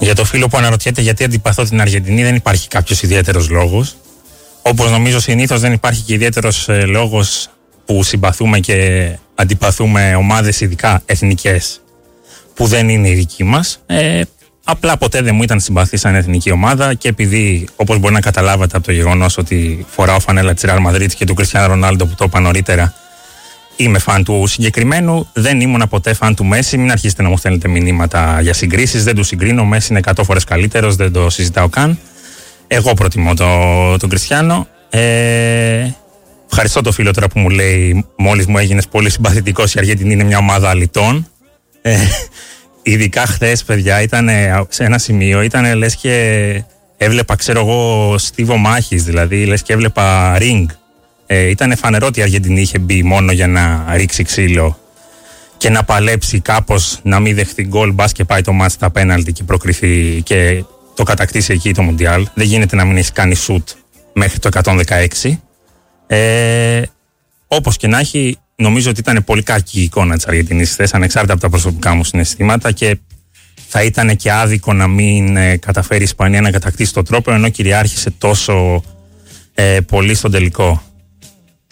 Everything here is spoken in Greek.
Για το φίλο που αναρωτιέται γιατί αντιπαθώ την Αργεντινή, δεν υπάρχει κάποιος ιδιαίτερος λόγος. Όπως νομίζω συνήθως δεν υπάρχει και ιδιαίτερος λόγος που συμπαθούμε και αντιπαθούμε ομάδες, ειδικά εθνικές, που δεν είναι η δική μας. Απλά ποτέ δεν μου ήταν συμπαθή σαν εθνική ομάδα και επειδή, όπως μπορεί να καταλάβατε από το γεγονός ότι φοράω φανέλα της Real Madrid και του Cristiano Ronaldo που το είπα νωρίτερα, είμαι φαν του συγκεκριμένου, δεν ήμουν ποτέ φαν του Μέση. Μην αρχίσετε να μου στέλνετε μηνύματα για συγκρίσεις, δεν του συγκρίνω. Ο Μέση είναι 100 φορές καλύτερος, δεν το συζητάω καν. Εγώ προτιμώ τον Κριστιάνο. Ευχαριστώ το φίλο τώρα που μου λέει, μόλις μου έγινες πολύ συμπαθητικός, η Αργεντινή είναι μια ομάδα αλητών. Ειδικά χθες, παιδιά, ήταν σε ένα σημείο, ήταν λες και έβλεπα, ξέρω εγώ, στίβο μάχης, δηλαδή λες και έβλεπα ring. Ήταν φανερό ότι η Αργεντινή είχε μπει μόνο για να ρίξει ξύλο και να παλέψει κάπως να μην δεχτεί γκολ, μπας και πάει το μάτς στα πέναλτι και προκριθεί και το κατακτήσει εκεί το Μουντιάλ. Δεν γίνεται να μην έχει κάνει σουτ μέχρι το 116. Όπως και να έχει, νομίζω ότι ήταν πολύ κακή η εικόνα της Αργεντινής χθες, ανεξάρτητα από τα προσωπικά μου συναισθήματα, και θα ήταν και άδικο να μην καταφέρει η Ισπανία να κατακτήσει το τρόπο, ενώ κυριάρχησε τόσο πολύ στον τελικό.